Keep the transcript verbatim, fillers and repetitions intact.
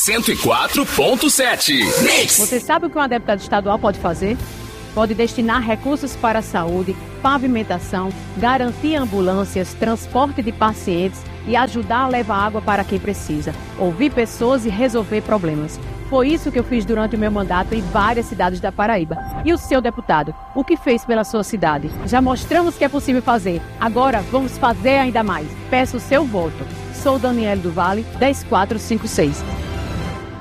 cento e quatro ponto sete. Você sabe o que uma deputada estadual pode fazer? Pode destinar recursos para a saúde, pavimentação, garantir ambulâncias, transporte de pacientes e ajudar a levar água para quem precisa, ouvir pessoas e resolver problemas. Foi isso que eu fiz durante o meu mandato em várias cidades da Paraíba. E o seu deputado, o que fez pela sua cidade? Já mostramos que é possível fazer. Agora vamos fazer ainda mais. Peço o seu voto. Sou Daniele do Vale, dez quatro cinco seis.